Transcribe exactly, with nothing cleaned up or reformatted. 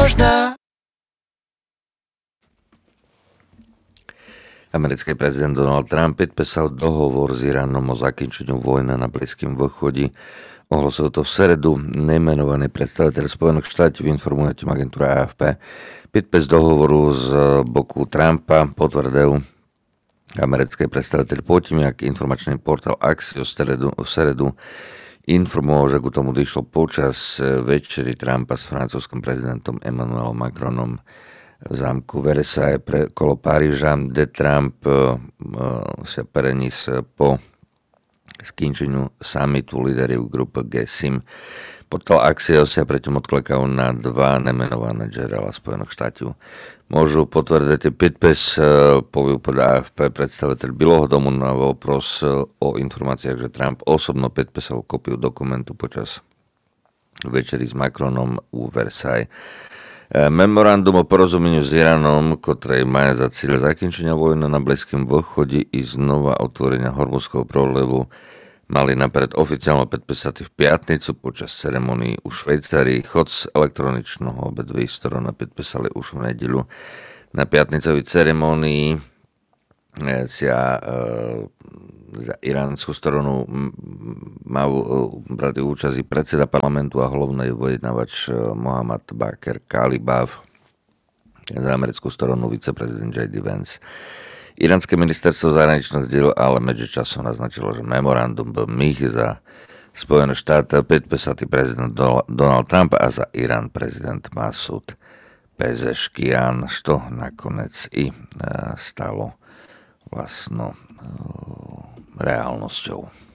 možná. Americký prezident Donald Trump podpísal dohovor s Iránom o zakončení vojny na Blízkym východe. Ohlasil to v seredu nejmenovaný predstaviteľ Spojených štátov, informuje tým agentúra á ef pé. Podpis dohovoru z boku Trumpa potvrdil americký predstaviteľ Potimiak. Informačný portál Axios v seredu, v seredu informoval, že k tomu došlo počas večery Trumpa s francúzským prezidentom Emmanuelom Macronom v zámku Versailles pre, kolo Paríža, kde Trump uh, sa prenis po skončeniu summitu líderov grupy gé sedem. Portál Axios sa preto odklekal na dva nemenované generála Spojených štátov. Môžu potvrdiť podpis, uh, povie podľa á ef pé predstaviteľ Bieleho domu na vopros uh, o informáciách, že Trump osobno podpísal kopiu dokumentu počas večery s Macronom u Versailles. Memorandum o porozumeniu s Iránom, ktoré má za cieľ zakončenia vojny na Blízkym východe i znova otvorenia Hormuzského prolivu, mali napred oficiálne podpísať v piatnicu počas ceremonii u Švajcarii. Chod z elektroničného obedví strany podpísali už v nedeľu. Na piatnicovej ceremonii sa e, za iránsku stranu mal brať účasť predseda parlamentu a hlavný vyjednávač Mohammad Bakr Kalibaf, za americkú stranu viceprezident jé dé Vance. Iránske ministerstvo zahraničných diel ale medzičasom naznačilo, že memorandum byl mých za Spojené štáty podpísatý prezident Donald Trump a za Irán prezident Masud Pezeškian, što nakonec i stalo vlastno reálnosťou.